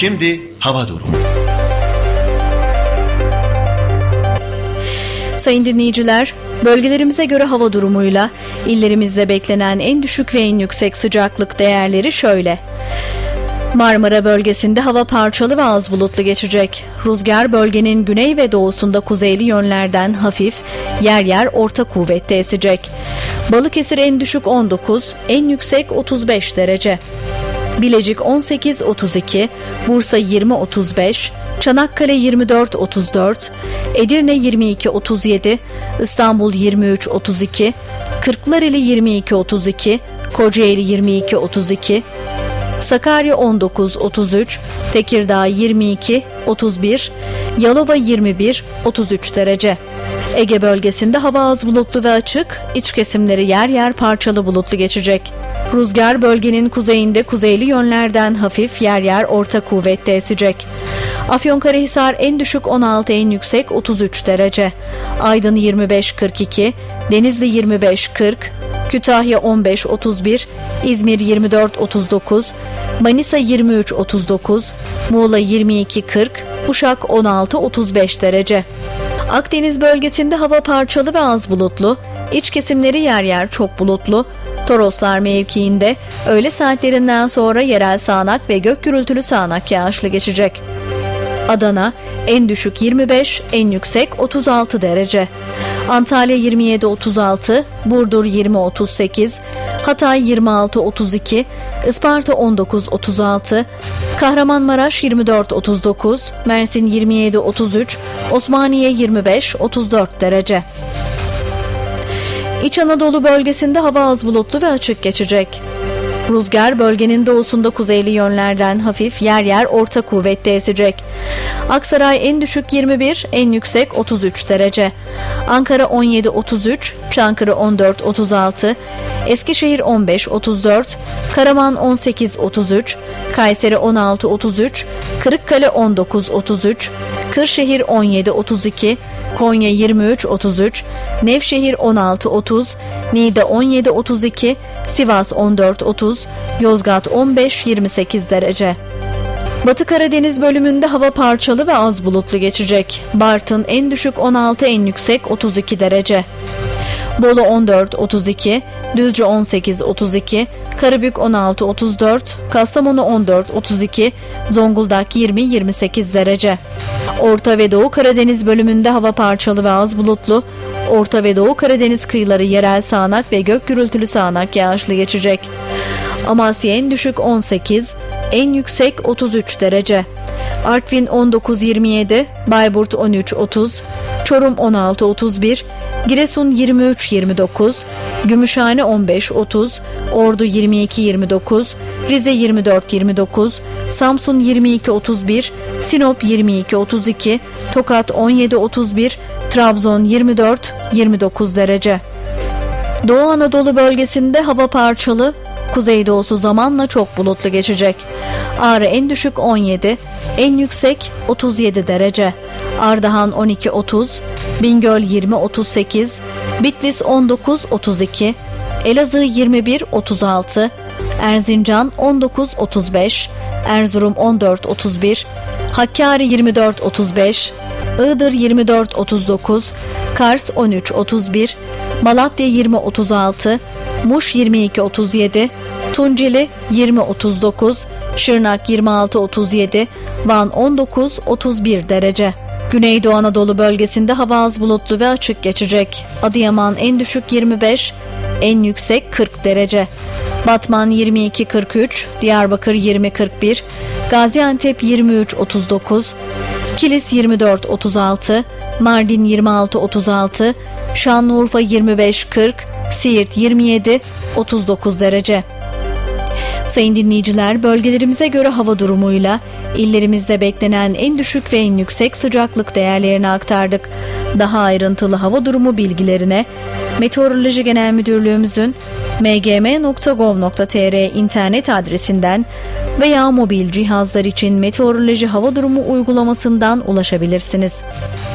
Şimdi hava durumu. Sayın dinleyiciler, bölgelerimize göre hava durumuyla illerimizde beklenen en düşük ve en yüksek sıcaklık değerleri şöyle. Marmara bölgesinde hava parçalı ve az bulutlu geçecek. Rüzgar bölgenin güney ve doğusunda kuzeyli yönlerden hafif, yer yer orta kuvvette esecek. Balıkesir en düşük 19, en yüksek 35 derece. Bilecik 18-32, Bursa 20-35, Çanakkale 24-34, Edirne 22-37, İstanbul 23-32, Kırklareli 22-32, Kocaeli 22-32, Sakarya 19-33, Tekirdağ 22-31, Yalova 21-33 derece. Ege bölgesinde hava az bulutlu ve açık, iç kesimleri yer yer parçalı bulutlu geçecek. Rüzgar bölgenin kuzeyinde kuzeyli yönlerden hafif, yer yer orta kuvvette esecek. Afyonkarahisar en düşük 16, en yüksek 33 derece. Aydın 25-42, Denizli 25-40, Kütahya 15-31, İzmir 24-39, Manisa 23-39, Muğla 22-40, Uşak 16-35 derece. Akdeniz bölgesinde hava parçalı ve az bulutlu, iç kesimleri yer yer çok bulutlu. Toroslar mevkiinde öğle saatlerinden sonra yerel sağanak ve gök gürültülü sağanak yağışlı geçecek. Adana en düşük 25, en yüksek 36 derece. Antalya 27-36, Burdur 20-38, Hatay 26-32, Isparta 19-36, Kahramanmaraş 24-39, Mersin 27-33, Osmaniye 25-34 derece. İç Anadolu bölgesinde hava az bulutlu ve açık geçecek. Rüzgar bölgenin doğusunda kuzeyli yönlerden hafif, yer yer orta kuvvette esecek. Aksaray en düşük 21, en yüksek 33 derece. Ankara 17-33, Çankırı 14-36, Eskişehir 15-34, Karaman 18-33, Kayseri 16-33, Kırıkkale 19-33, Kırşehir 17-32, Konya 23-33, Nevşehir 16-30, Niğde 17-32, Sivas 14-30, Yozgat 15-28 derece. Batı Karadeniz bölümünde hava parçalı ve az bulutlu geçecek. Bartın en düşük 16, en yüksek 32 derece. Bolu 14-32, Düzce 18-32, Karabük 16-34, Kastamonu 14-32, Zonguldak 20-28 derece. Orta ve Doğu Karadeniz bölümünde hava parçalı ve az bulutlu. Orta ve Doğu Karadeniz kıyıları yerel sağanak ve gök gürültülü sağanak yağışlı geçecek. Amasya en düşük 18, en yüksek 33 derece. Artvin 19-27, Bayburt 13-30, Çorum 16-31, Giresun 23-29, Gümüşhane 15-30, Ordu 22-29, Rize 24-29, Samsun 22-31, Sinop 22-32, Tokat 17-31, Trabzon 24-29 derece. Doğu Anadolu bölgesinde hava parçalı, kuzeydoğusu zamanla çok bulutlu geçecek. Ağrı en düşük 17, en yüksek 37 derece. Ardahan 12-30, Bingöl 20-38, Bitlis 19-32, Elazığ 21-36, Erzincan 19-35, Erzurum 14-31, Hakkari 24-35, Iğdır 24-39, Kars 13-31, Malatya 20-36, Muş 22-37, Tunceli 20-39, Şırnak 26-37, Van 19-31 derece. Güneydoğu Anadolu bölgesinde hava az bulutlu ve açık geçecek. Adıyaman en düşük 25, en yüksek 40 derece. Batman 22-43, Diyarbakır 20-41, Gaziantep 23-39, Kilis 24-36, Mardin 26-36, Şanlıurfa 25-40, Siirt 27-39 derece. Sayın dinleyiciler, bölgelerimize göre hava durumuyla illerimizde beklenen en düşük ve en yüksek sıcaklık değerlerini aktardık. Daha ayrıntılı hava durumu bilgilerine Meteoroloji Genel Müdürlüğümüzün mgm.gov.tr internet adresinden veya mobil cihazlar için meteoroloji hava durumu uygulamasından ulaşabilirsiniz.